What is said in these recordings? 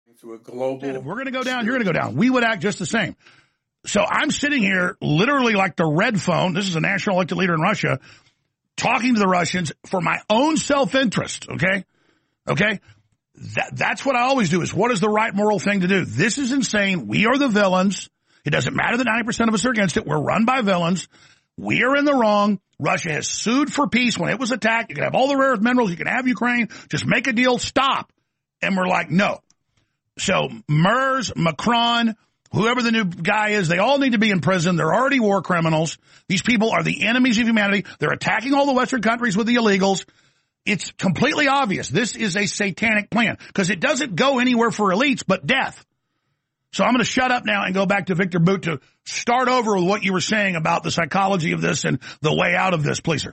To a global. If we're going to go down, you're going to go down. We would act just the same. So I'm sitting here literally like the red phone. This is a national elected leader in Russia talking to the Russians for my own self-interest. Okay. That's what I always do is what is the right moral thing to do? This is insane. We are the villains. It doesn't matter that 90% of us are against it. We're run by villains. We are in the wrong. Russia has sued for peace when it was attacked. You can have all the rare earth minerals. You can have Ukraine. Just make a deal. Stop. And we're like, no. So Merz, Macron, whoever the new guy is, they all need to be in prison. They're already war criminals. These people are the enemies of humanity. They're attacking all the Western countries with the illegals. It's completely obvious. This is a satanic plan because it doesn't go anywhere for elites but death. So I'm going to shut up now and go back to Victor Bout to start over with what you were saying about the psychology of this and the way out of this, please, sir.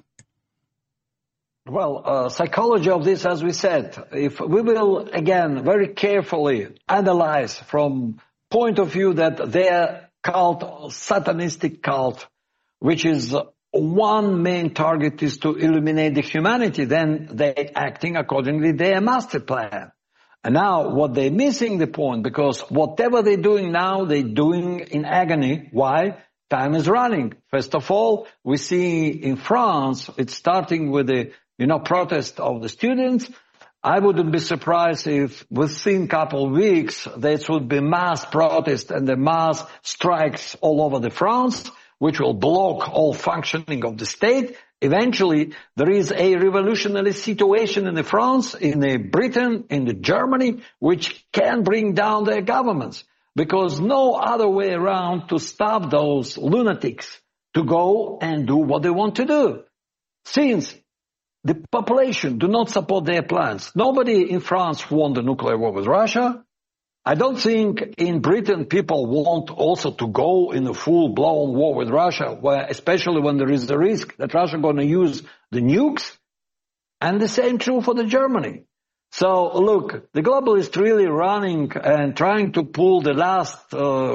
Well, psychology of this, as we said, if we will, again, very carefully analyze from point of view that their cult, satanistic cult, which is one main target is to eliminate the humanity, then they're acting accordingly their master plan. And now what they're missing the point, because whatever they're doing now, they're doing in agony. Why? Time is running. First of all, we see in France, it's starting with the protest of the students. I wouldn't be surprised if within a couple of weeks there would be mass protest and the mass strikes all over the France, which will block all functioning of the state. Eventually, there is a revolutionary situation in the France, in the Britain, in the Germany, which can bring down their governments, because no other way around to stop those lunatics to go and do what they want to do. Since the population do not support their plans. Nobody in France wants a nuclear war with Russia. I don't think in Britain people want also to go in a full-blown war with Russia, especially when there is the risk that Russia is going to use the nukes. And the same true for the Germany. So look, the globalists really running and trying to pull the last,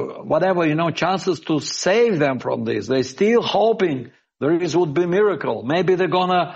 chances to save them from this. They're still hoping would be a miracle. Maybe they're gonna,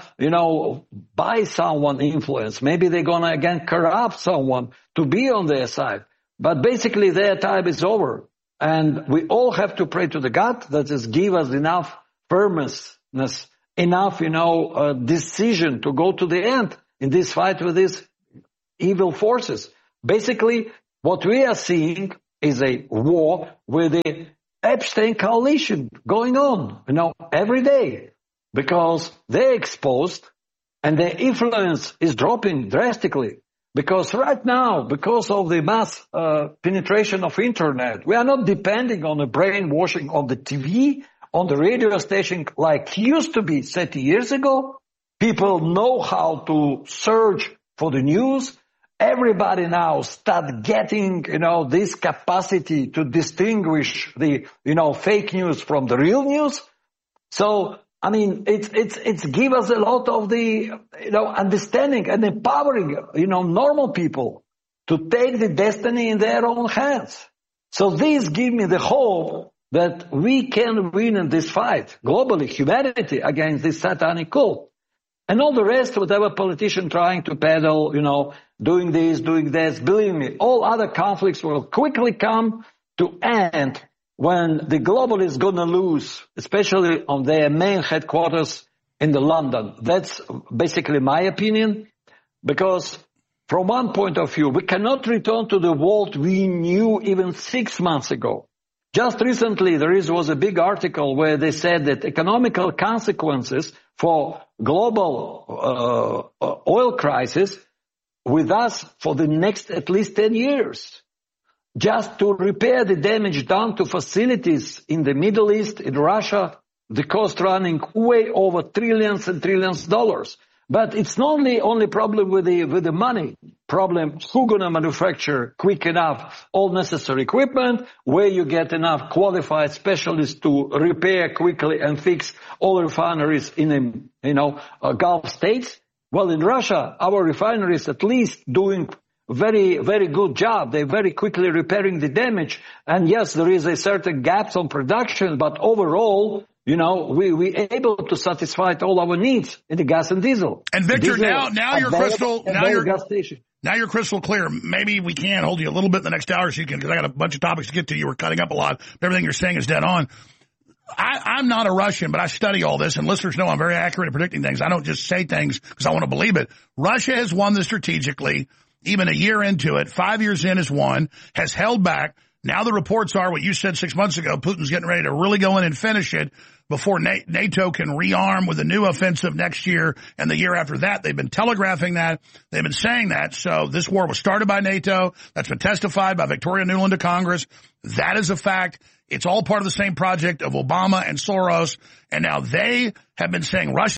buy someone influence. Maybe they're gonna again corrupt someone to be on their side. But basically their time is over. And we all have to pray to the God that just give us enough firmness, enough, decision to go to the end in this fight with these evil forces. Basically, what we are seeing is a war with the Epstein coalition going on, every day, because they're exposed and their influence is dropping drastically. Because right now, because of the mass penetration of internet, we are not depending on the brainwashing of the TV, on the radio station like used to be 30 years ago. People know how to search for the news. Everybody now start getting, this capacity to distinguish the, fake news from the real news. So, it's give us a lot of the, understanding and empowering, normal people to take the destiny in their own hands. So these give me the hope that we can win in this fight, globally, humanity against this satanic cult. And all the rest, whatever politician trying to peddle, doing this, doing that, believe me, all other conflicts will quickly come to end when the globalists going to lose, especially on their main headquarters in London. That's basically my opinion, because from one point of view, we cannot return to the world we knew even 6 months ago. Just recently, there was a big article where they said that economical consequences for global oil crisis with us for the next at least 10 years. Just to repair the damage done to facilities in the Middle East, in Russia, the cost running way over trillions and trillions of dollars. But it's not the only problem with the money. Problem, who gonna manufacture quick enough all necessary equipment, where you get enough qualified specialists to repair quickly and fix all refineries in Gulf states. Well, in Russia, our refineries at least doing very, very good job. They're very quickly repairing the damage. And yes, there is a certain gaps on production, but overall, we able to satisfy all our needs in the gas and diesel. And Victor, diesel now you're crystal, gas station. Now you're crystal clear. Maybe we can hold you a little bit in the next hour so you can, because I got a bunch of topics to get to. You were cutting up a lot. Everything you're saying is dead on. I'm not a Russian, but I study all this, and listeners know I'm very accurate at predicting things. I don't just say things because I want to believe it. Russia has won this strategically, even a year into it. 5 years in has won, has held back. Now the reports are what you said 6 months ago. Putin's getting ready to really go in and finish it before NATO can rearm with a new offensive next year and the year after that. They've been telegraphing that. They've been saying that. So this war was started by NATO. That's been testified by Victoria Nuland to Congress. That is a fact. It's all part of the same project of Obama and Soros. And now they have been saying Russia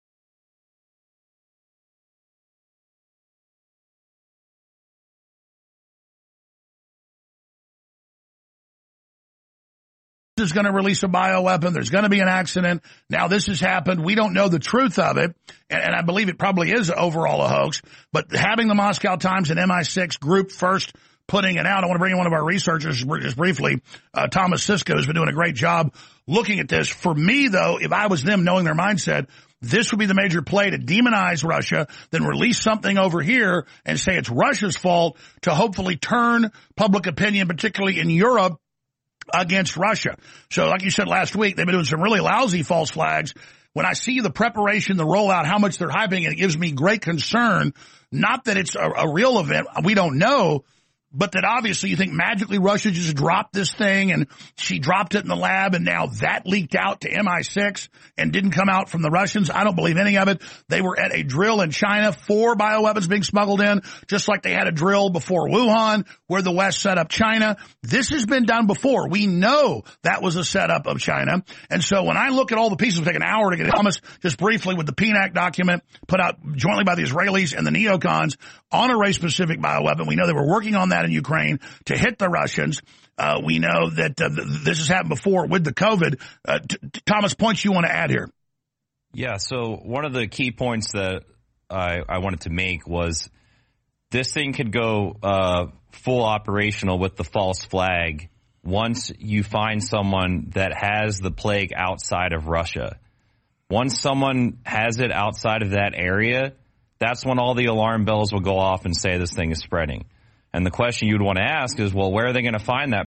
is going to release a bioweapon. There's going to be an accident. Now this has happened. We don't know the truth of it. And I believe it probably is overall a hoax. But having the Moscow Times and MI6 group first putting it out, I want to bring in one of our researchers just briefly, Thomas Sisko, who's been doing a great job looking at this. For me, though, if I was them, knowing their mindset, this would be the major play to demonize Russia, then release something over here and say it's Russia's fault to hopefully turn public opinion, particularly in Europe, against Russia. So like you said last week, they've been doing some really lousy false flags. When I see the preparation, the rollout, how much they're hyping it, gives me great concern. Not that it's a real event. We don't know. But that obviously you think magically Russia just dropped this thing and she dropped it in the lab and now that leaked out to MI6 and didn't come out from the Russians. I don't believe any of it. They were at a drill in China, 4 bioweapons being smuggled in, just like they had a drill before Wuhan where the West set up China. This has been done before. We know that was a setup of China. And so when I look at all the pieces, it'll take an hour to get it. Thomas, just briefly with the PNAC document put out jointly by the Israelis and the neocons on a race-specific bioweapon. We know they were working on that in Ukraine to hit the Russians. We know that this has happened before with the COVID. Thomas, points you want to add here? Yeah, so one of the key points that I wanted to make was this thing could go full operational with the false flag once you find someone that has the plague outside of Russia. Once someone has it outside of that area, that's when all the alarm bells will go off and say this thing is spreading. And the question you'd want to ask is, well, where are they going to find that